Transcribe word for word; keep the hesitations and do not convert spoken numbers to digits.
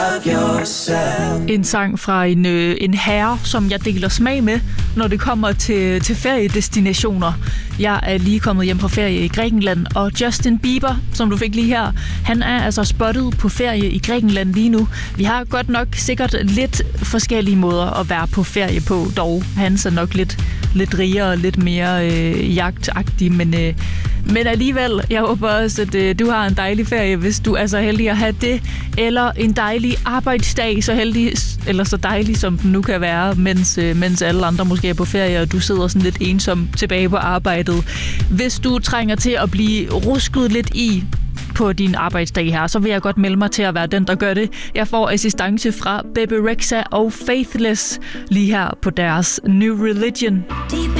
En sang fra en, øh, en herre, som jeg deler smag med, når det kommer til, til feriedestinationer. Jeg er lige kommet hjem på ferie i Grækenland, og Justin Bieber, som du fik lige her, han er altså spottet på ferie i Grækenland lige nu. Vi har godt nok sikkert lidt forskellige måder at være på ferie på, dog han er nok lidt, lidt rigere og lidt mere øh, jagtagtig, men, øh, men alligevel, jeg håber også, at øh, du har en dejlig ferie, hvis du er så heldig at have det, eller en dejlig arbejdsdag, så heldig, eller så dejlig, som den nu kan være, mens, øh, mens alle andre måske er på ferie, og du sidder sådan lidt ensom tilbage på arbejdet. Hvis du trænger til at blive rusket lidt i på din arbejdsdag her, så vil jeg godt melde mig til at være den, der gør det. Jeg får assistance fra Bebe Rexha og Faithless lige her på deres New Religion. Deep